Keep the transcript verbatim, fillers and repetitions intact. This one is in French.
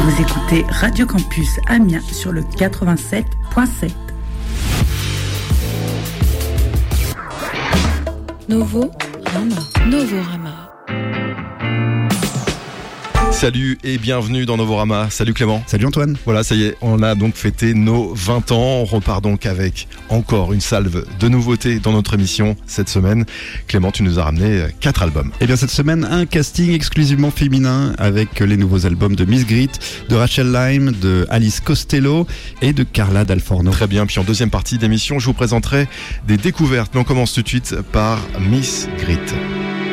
Vous écoutez Radio Campus Amiens sur le quatre-vingt-sept virgule sept. Novo Rama. Novorama. Salut et bienvenue dans Novorama. Salut Clément. Salut Antoine. Voilà, ça y est, on a donc fêté nos vingt ans. On repart donc avec encore une salve de nouveautés dans notre émission cette semaine. Clément, tu nous as ramené quatre albums. Et bien cette semaine, un casting exclusivement féminin avec les nouveaux albums de Miss Grit, de Rachel Lyme, de Alice Costello et de Carla Dalforno. Très bien, puis en deuxième partie d'émission, je vous présenterai des découvertes. Mais on commence tout de suite par Miss Grit.